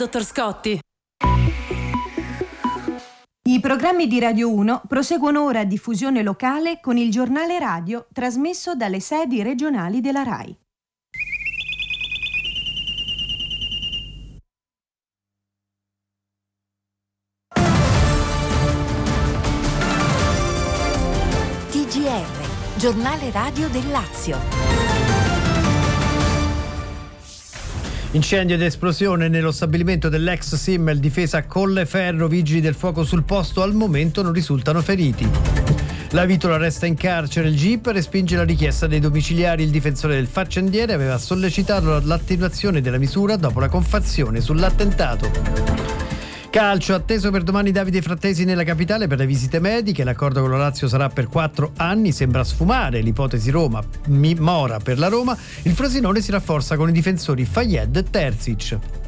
dottor Scotti. I programmi di Radio 1 proseguono ora a diffusione locale con il giornale radio trasmesso dalle sedi regionali della RAI. TGR, giornale radio del Lazio. Incendio ed esplosione nello stabilimento dell'ex Simmel difesa Colleferro, vigili del fuoco sul posto, al momento non risultano feriti. La Vitola resta in carcere, il GIP respinge la richiesta dei domiciliari, il difensore del faccendiere aveva sollecitato l'attenuazione della misura dopo la confazione sull'attentato. Calcio, atteso per domani Davide Frattesi nella capitale per le visite mediche, l'accordo con la Lazio sarà per 4 anni, sembra sfumare l'ipotesi Mora per la Roma, il Frosinone si rafforza con i difensori Fayed e Terzic.